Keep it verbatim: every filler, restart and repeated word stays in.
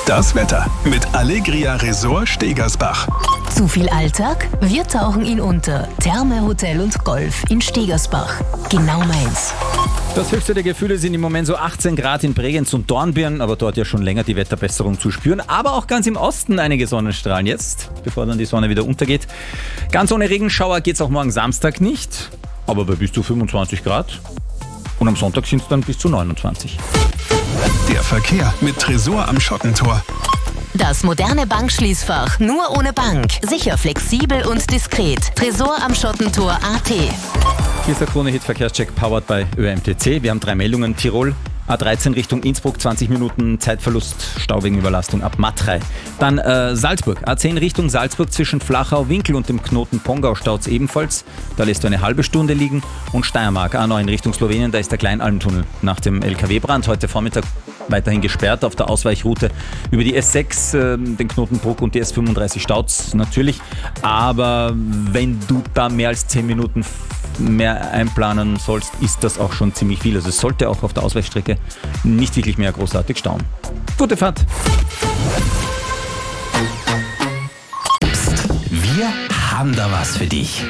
Das Wetter mit Allegria Resort Stegersbach. Zu viel Alltag? Wir tauchen ihn unter. Therme, Hotel und Golf in Stegersbach. Genau meins. Das höchste der Gefühle sind im Moment so achtzehn Grad in Bregenz und Dornbirn, aber dort ja schon länger die Wetterbesserung zu spüren. Aber auch ganz im Osten einige Sonnenstrahlen jetzt, bevor dann die Sonne wieder untergeht. Ganz ohne Regenschauer geht es auch morgen Samstag nicht, aber bei bis zu fünfundzwanzig Grad. Und am Sonntag sind es dann bis zu neunundzwanzig. Der Verkehr mit Tresor am Schottentor. Das moderne Bankschließfach nur ohne Bank. Sicher, flexibel und diskret. Tresor am Schottentor punkt a t. Hier ist der Krone-Hit-Verkehrscheck powered by Ö M T C. Wir haben drei Meldungen. Tirol, A dreizehn Richtung Innsbruck, zwanzig Minuten Zeitverlust, Stau wegen Überlastung ab Matrei. Dann äh, Salzburg, A zehn Richtung Salzburg zwischen Flachau-Winkel und dem Knoten Pongau staut ebenfalls. Da lässt du eine halbe Stunde liegen. Und Steiermark, A neun Richtung Slowenien, da ist der Kleinalmtunnel nach dem L K W-Brand heute Vormittag weiterhin gesperrt auf der Ausweichroute über die S sechs, äh, den Knotenbruck und die S fünfunddreißig staut's natürlich. Aber wenn du da mehr als zehn Minuten mehr einplanen sollst, ist das auch schon ziemlich viel. Also es sollte auch auf der Ausweichstrecke nicht wirklich mehr großartig stauen. Gute Fahrt! Wir haben da was für dich.